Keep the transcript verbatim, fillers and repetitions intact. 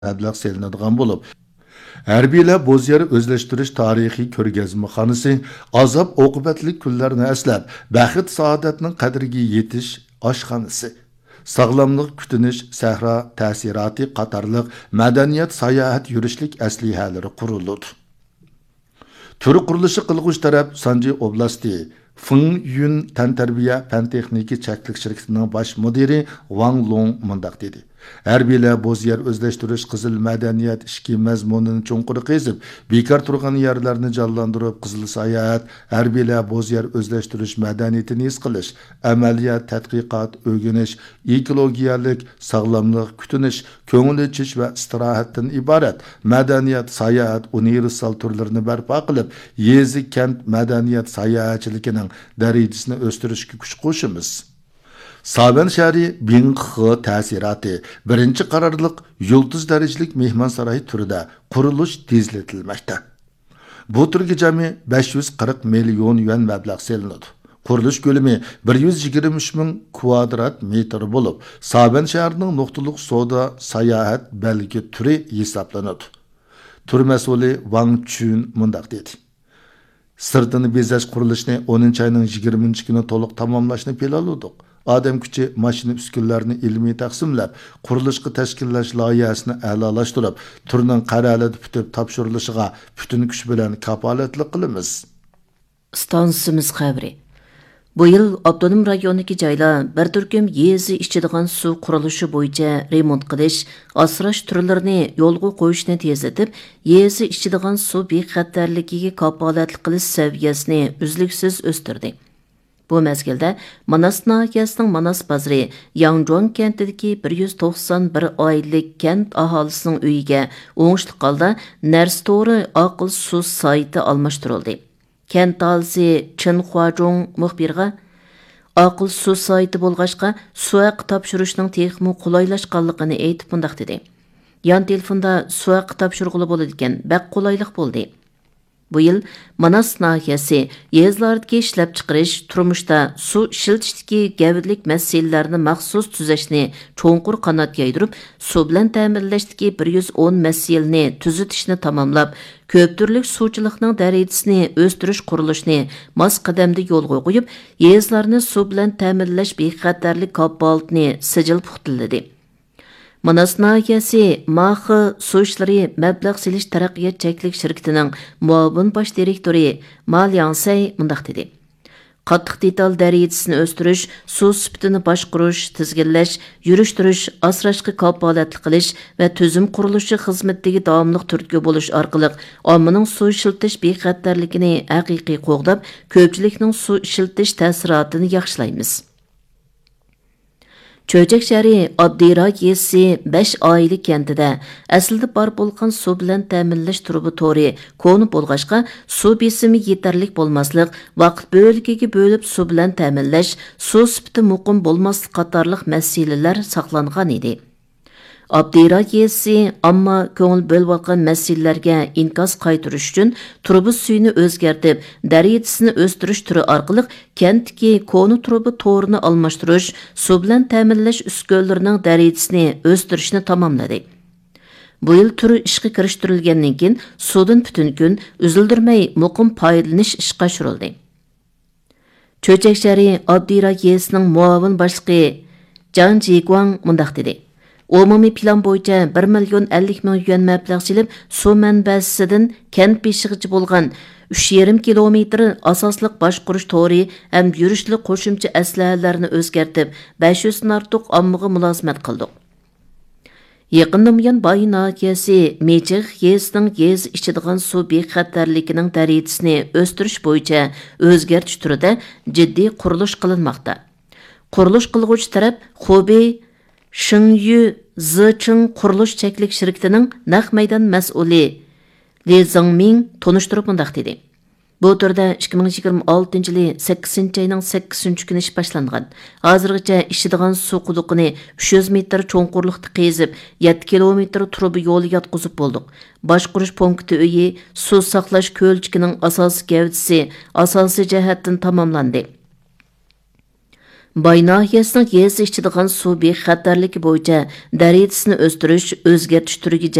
mablag' selinadigan bo'lib, harbiylar Bo'zyer o'zlashtirish tarixiy ko'rgazmaxonasi azob oqibatli kunlarni eslab, baxit saodatning qadriga yetish oshxonasi, sog'lomlik kutinish sahro ta'siroti qatorliq madaniyat sayohat yurishlik aslihalari qurildi. Tur qurilishi qilg'uch taraf Sanji oblasti Feng Yun tantarbiya fan texniki chaklik shirkatining bosh mudiri Wang Long mundaq dedi. Harbiylar Bo'zyer o'zlashtirish qizil madaniyat ishki mazmunini cho'nqur qezib, bekor turgan yerlarni jonlantirib, qizil sayohat, harbiylar Bo'zyer o'zlashtirish madaniyatini his qilish, amaliyat, tadqiqot, o'rganish, ekologiyalik, sog'lomlik, kutinish, ko'ngil ichish va istirohatdan iborat madaniyat, sayohat universal turlarini barpo qilib, yezi kent madaniyat sayohatchiligining darajasini o'stirishga kuch qo'shamiz. Saban shahri Bingxi ta'siroti birinchi qarorliq yulduz darajalik mehmonsaroy turida qurilish tezlatilmoqda. Bu turga jami besh yuz qirq million yuan mablag' selinadi. Qurilish ko'lami bir yuz yigirma uch ming kvadrat metr bo'lib, Saban shahrining nuqtaliq savdo sayohat belgi turi hisoblanadi. Tur mas'uli Wang Chun mundaq dedi. Sirtini bezash qurilishini o'ninchi oyning yigirmanchi kuni to'liq tamomlashni planladik. Adam kuchi mashina uskunlarini ilmiy taqsimlab, qurilishga tashkillash loyihasini a'lolashtirib, turning qarorlari bitib topshirilishiga butun kuch bilan kafolatlik qilamiz. Stansimiz xabari. Bu yil avtonom rayondagi joylar bir turkum yezi ichadigan suv qurilishi bo'yicha remont qilish, asrash turlarini yo'lga qo'yishni tezlatib, yezi ichadigan suv bexatarligiga kafolatlik qilish saviyasini uzluksiz o'stirdi. Bu mezgilda Manas nahiyasining Manas bazari Yangzhong kentidagi bir yuz to'qson bir oilik kent aholisining uyiga o'ngishli holda Narstory aql suv sayti almashtirildi. Kent aholisi Chen Huazhong muxbirga aql suv sayti bo'lg'achqa suv haqi topshirishning texmi qulaylashganligini aytib bundaq dedi. Yan telefonda suv haqi topshirg'ili bo'ladi ekan, bak qulaylik bo'ldi. Bu yil Manas nahiyasi yezlardagi ishlab chiqarish, turmushda suv ishiltishdagi gavurlik masalalarni maxsus tuzashni cho'nqur qanot yaydirib, suv bilan ta'minlashdagi bir yuz o'n masalani tuzitishni tamomlab, ko'p turlik suvchilikning darajasini o'stirish qurilishini mos qadamda yo'lga qo'yib, yezlarni suv bilan ta'minlash bexatarlik kafolatini sijil puxtilladi. Manas nahiyasi Maxi suv ishlari mablag' silish taraqqiyot cheklik shirkatining muavin bosh direktori Ma Liangsay mundaq dedi. Qattiq detal darajasini o'stirish, suv sifatini boshqarish, tizginlash, yurishtirish, asrashga kafolatlik qilish va tuzum qurilishi xizmatidagi davomli turtki bo'lish orqali ommaning suv ishiltish bexatarligini haqiqiy qo'g'dab, ko'pchilikning suv ishiltish ta'sirotini yaxshilaymiz. Çöcek şəhəri Abdirak yesi besh oila kentida aslida bor bo'lgan suv bilan ta'minlash turubi to'ri koni bo'lg'achqa suv besimi yetarlik bo'lmaslik, vaqt bo'lkiga bo'lib suv bilan ta'minlash, suv sifati muqim bo'lmaslik qatorliq masalalar saqlangan edi. Abdirak yesi ammo ko'ngil bo'lgan masalalarga inkos qaytarish uchun turubi suyini o'zgartib, darajasini o'stirish turi orqali kentdagi koni turubi to'rini almashtirish, suv bilan ta'minlash uskunalarining darajasini o'stirishni tamomladi. Bu yil turi ishga kirishtirilgandan keyin suvdan butun kun uzildirmay muqim foydalanish ishga oshirildi. Cho'chak shahri Abdirak yesining muavin boshlig'i Jang Jiguang mundaq dedi. Umumiy plan bo'yicha bir million ellik ming yuan mablag' silib, suv manbasidan kent beshigicha bo'lgan uch yarim kilometr asosliq boshqarish to'ri ham yurishli qo'shimcha aslahalarni o'zgartib, besh yuz dan ortiq ommaga mulozimat qildik. Yaqinda buyon Bay nahiyasi Mechig yesining yez ichadigan suv bexatarligining darajasini o'stirish bo'yicha o'zgartish turida jiddiy qurilish qilinmoqda. Qurilish qilguvchi taraf Xubey Shingyu Zicheng qurilish cheklik shirkatining naq maydon mas'uli Li Zhangming tonishtirib mundaq dedi. Bu turda ikki ming yigirma oltinchi yil sakkizinchi oyning sakkizinchi kuni ish boshlangan. Hozirgacha ishadigan suv quduqini uch yuz metr cho'nqurlikda qezib, yetti kilometr trubi yo'li yotqizib bo'ldik. Boshqarish punkti uyi, suv saqlash ko'lchikining asosiy gavdasi asosiy jihatdan tamomlandi. Bay nahiyəsinin yezi içidigan su bexatarligi bo'yicha darajasini o'stirish, o'zgartish turiga